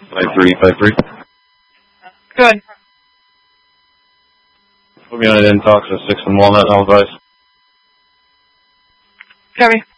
5353. Good. Put me on an intox at 6 and Walnut, I'll advise. Copy.